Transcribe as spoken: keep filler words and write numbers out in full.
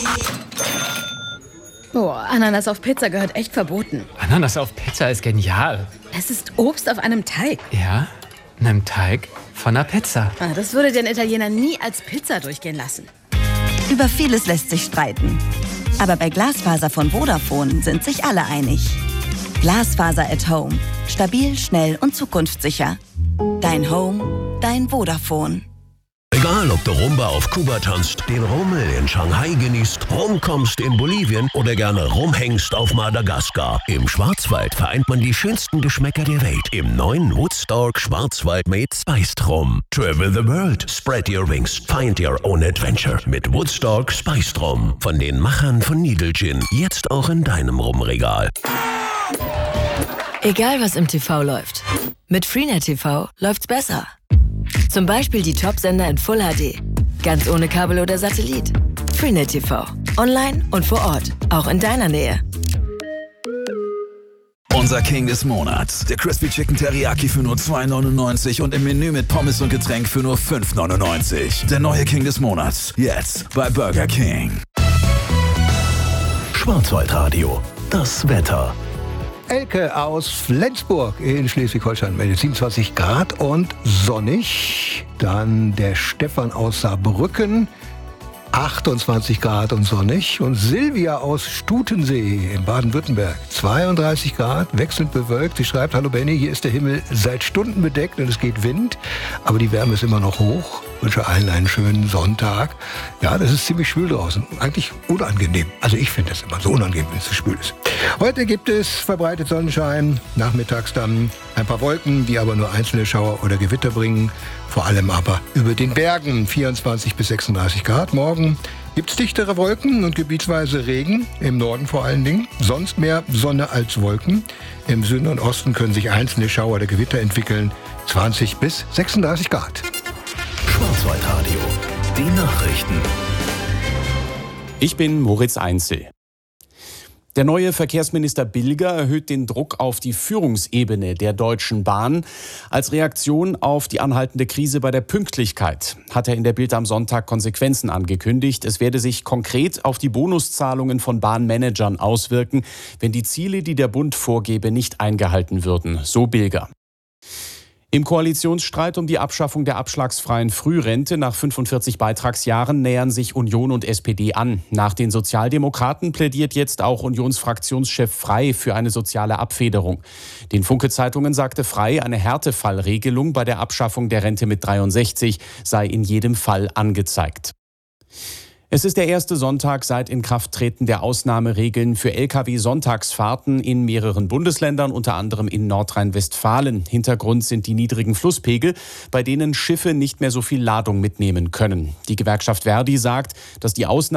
Oh, Ananas auf Pizza gehört echt verboten. Ananas auf Pizza ist genial. Es ist Obst auf einem Teig. Ja, einem Teig von einer Pizza. Ah, das würde den Italiener nie als Pizza durchgehen lassen. Über vieles lässt sich streiten. Aber bei Glasfaser von Vodafone sind sich alle einig. Glasfaser at Home. Stabil, schnell und zukunftssicher. Dein Home, dein Vodafone. Egal, ob du Rumba auf Kuba tanzt, den Rummel in Shanghai genießt, rumkommst in Bolivien oder gerne rumhängst auf Madagaskar. Im Schwarzwald vereint man die schönsten Geschmäcker der Welt im neuen Woodstock Schwarzwald Made Spiced Rum. Travel the world, spread your wings, find your own adventure mit Woodstock Spiced Rum. Von den Machern von Needle Gin, jetzt auch in deinem Rumregal. Egal, was im T V läuft. Mit Freenet T V läuft's besser. Zum Beispiel die Top-Sender in Full H D. Ganz ohne Kabel oder Satellit. Freenet T V. Online und vor Ort. Auch in deiner Nähe. Unser King des Monats. Der Crispy Chicken Teriyaki für nur zwei neunundneunzig und im Menü mit Pommes und Getränk für nur fünf neunundneunzig. Der neue King des Monats. Jetzt bei Burger King. Schwarzwaldradio. Das Wetter. Elke aus Flensburg in Schleswig-Holstein meldet siebenundzwanzig Grad und sonnig. Dann der Stefan aus Saarbrücken, achtundzwanzig Grad und sonnig. Und Silvia aus Stutensee in Baden-Württemberg, zweiunddreißig Grad, wechselnd bewölkt. Sie schreibt, hallo Benny, hier ist der Himmel seit Stunden bedeckt und es geht Wind, aber die Wärme ist immer noch hoch. Ich wünsche allen einen schönen Sonntag. Ja, das ist ziemlich schwül draußen. Eigentlich unangenehm. Also ich finde das immer so unangenehm, wenn es so schwül ist. Heute gibt es verbreitet Sonnenschein, nachmittags dann ein paar Wolken, die aber nur einzelne Schauer oder Gewitter bringen. Vor allem aber über den Bergen, vierundzwanzig bis sechsunddreißig Grad. Morgen gibt es dichtere Wolken und gebietsweise Regen, im Norden vor allen Dingen. Sonst mehr Sonne als Wolken. Im Süden und Osten können sich einzelne Schauer oder Gewitter entwickeln, zwanzig bis sechsunddreißig Grad. Schwarzwaldradio. Die Nachrichten. Ich bin Moritz Einzel. Der neue Verkehrsminister Bilger erhöht den Druck auf die Führungsebene der Deutschen Bahn. Als Reaktion auf die anhaltende Krise bei der Pünktlichkeit hat er in der Bild am Sonntag Konsequenzen angekündigt. Es werde sich konkret auf die Bonuszahlungen von Bahnmanagern auswirken, wenn die Ziele, die der Bund vorgebe, nicht eingehalten würden, so Bilger. Im Koalitionsstreit um die Abschaffung der abschlagsfreien Frührente nach fünfundvierzig Beitragsjahren nähern sich Union und S P D an. Nach den Sozialdemokraten plädiert jetzt auch Unionsfraktionschef Frey für eine soziale Abfederung. Den Funke-Zeitungen sagte Frey, eine Härtefallregelung bei der Abschaffung der Rente mit dreiundsechzig sei in jedem Fall angezeigt. Es ist der erste Sonntag seit Inkrafttreten der Ausnahmeregeln für L K W-Sonntagsfahrten in mehreren Bundesländern, unter anderem in Nordrhein-Westfalen. Hintergrund sind die niedrigen Flusspegel, bei denen Schiffe nicht mehr so viel Ladung mitnehmen können. Die Gewerkschaft Verdi sagt, dass die Ausnahme